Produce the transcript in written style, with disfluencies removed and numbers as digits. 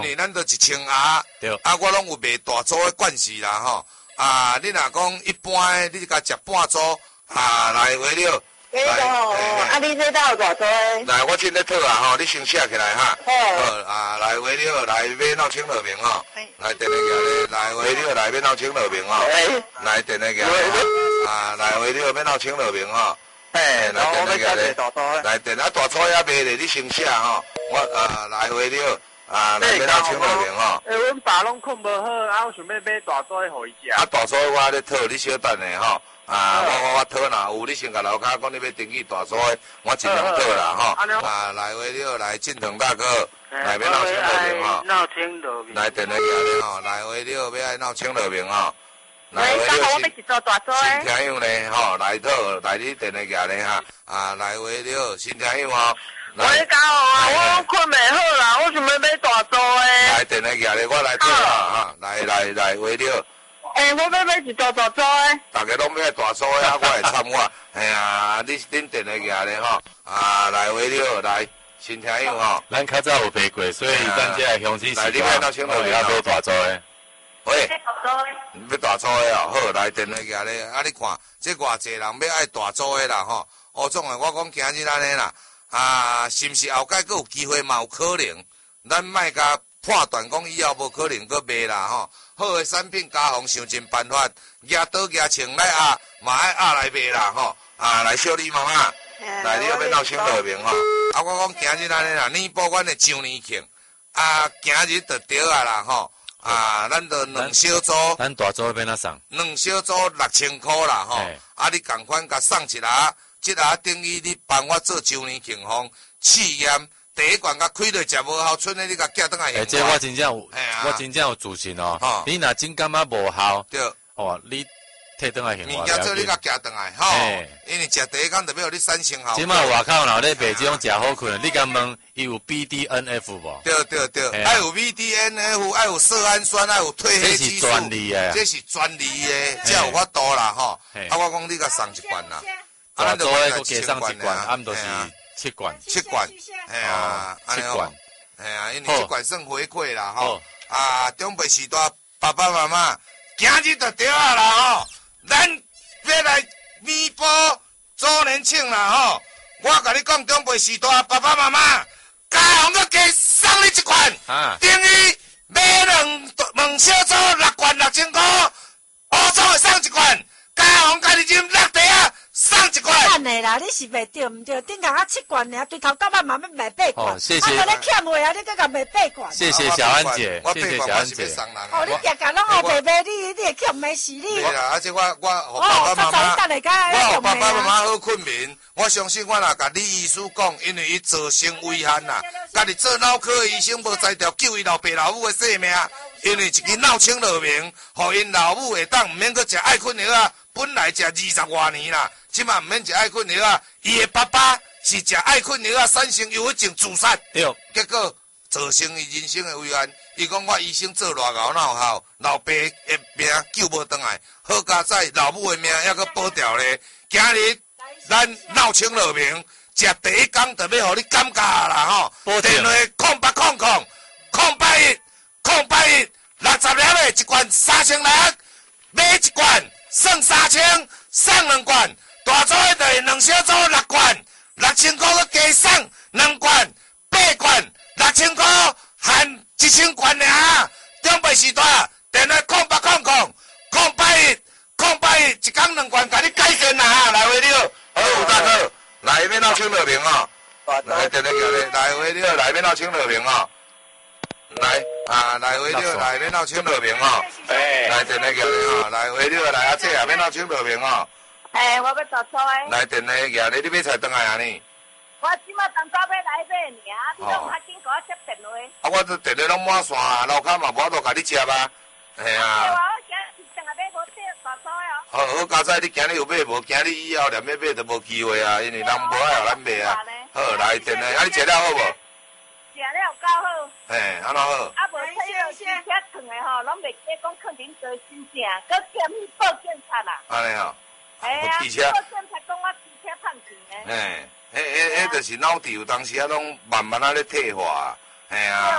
因为咱都1000盒， 对， 我拢有卖大组的惯势啦吼。你若讲一般的，你甲食半组，来回了。 你这到大组的？ 来，我正在讨啊吼，你先写起来哈。好，来回了，来买闹青乐平吼。来电话个来回了，来买闹青乐平吼。来电话个来回了，买闹青乐平吼。来电话个来电大组也卖咧，你先写吼。我来回了。来买闹青乐平吼。 阮爸拢困无好，我想要买大组互伊食。 大组我咧讨，你小等下吼。我讨啦，有你先甲楼骹讲你要登记大组的，我尽量讨啦吼。来回了，来进藤大哥，来要闹青乐平吼。 闹青乐平。 来电话个吼，来回了要爱闹青乐平吼。 来回了，我要一组大组的。 新听友呢吼，来讨，来你电话个咧哈。来回了，新听友吼。 我讲我困袂好啦，我想要买大组的。 来电话个咧，我来讨啦哈。来回了。 我要买一组大组的。 大家拢要大组的我会参我。恁电话个咧吼。来回了，来新听友吼。 咱较早有卖过，所以咱这乡亲来，你要闹青乐平要买大组的。 喂，要大组的哦，好，来电话个咧，你看，这偌济人要爱大组的啦吼。总的，我讲今日安尼啦。是毋是后盖阁有机会嘛？有可能，咱莫甲判断讲以后无可能阁卖啦吼。好诶产品加防想尽办法，压倒压穿来嘛爱来卖啦吼。来小李妈妈，来你要闹青乐平吼。我讲今日安尼啦，年报阮诶周年庆，今日就对啊啦吼。咱就2小组， 咱大组要哪送 ？2小组6000块啦吼。你共款甲送一下。这下等于你帮我做周年庆丰试验，第一罐甲开落食无效，剩的你甲寄倒来用。 这我真正有，我真正有自信哦。你若真感觉无效， 对， 你摕倒来用。 物件做你甲寄倒来，吼。因为食第一工特别互你3成效。 即马外口若咧卖这种食好困，你甲问伊有 BDNF 无？ 对，爱有 BDNF， 爱有色氨酸，爱有褪黑激素。这是专利的，才有法度啦，吼。我讲你甲送一罐啦。 大组的佫加送1罐，毋就是7罐。 7罐，7罐，因为7罐算回馈啦吼。长辈时代爸爸妈妈，今日就对啊啦吼，咱要来弥补周年庆啦吼。我甲你讲，长辈时代爸爸妈妈，加红个加送你1罐，等于买2小组6罐6000块，乌组会送1罐，加红甲你啉6袋啊。送1罐。 等下啦，你是卖对唔对？顶下7罐尔，对头到尾嘛要卖8罐。 谢谢。 你欠话啊，你搁甲卖8罐。 谢谢小安姐，谢谢小安姐。 你定定拢后白卖，你会欠卖死你。 对啦，而且我爸爸妈妈，我爸爸妈妈好困眠，我相信我若甲李医师讲，因为伊造成危险啦，家己做脑科医生无才调救伊老爸老母的性命，因为一支闹青乐平，互因老母会当唔免搁食爱困药啊。本来食20多年啦，即马唔免食爱困药啊。伊的爸爸是食爱困药啊，产生忧郁症自杀，结果造成伊人生的危险。伊讲我医生做偌熬哪有效，老爸的命救无回来，好佳在老母的命还阁保掉咧。今日咱闹青乐平，食第一工就要互你感觉啦吼。电话088160粒1罐3600，买1罐。剩3000，送2罐，大组的就是2小组6罐，6000块佮加送2罐，8罐6000块含1000罐尔。长辈时代，电话0881一工2罐，甲你改善啦，来回了。好，吴大哥，来要闹青乐平哦。来电话叫你，来回了，来要闹青乐平哦。来回了，来要闹青乐平哦。来电话叫你哦，来回了，来姐啊，要闹青乐平哦。 我要大组的。 来电话叫你，你买菜转来啊你？ 我即马当早要来买尔，你拢较紧给我接电话。 我这电话拢满线啊，楼骹嘛无法度甲你接啊。 对啊，我今日定下买无这大组的哦。 好佳在你今日有买无？今日以后连要买都无机会啊，因为人无爱互咱买啊。好，来电话，你食了好无？ 食了够好。 安怎好？ 无这个新车烫的吼，拢袂记讲肯定做新正，搁兼去报检察啦。 安尼吼。 报检察讲我汽车趁钱的。 迄就是脑瘤，当时啊拢慢慢咧退化，啊。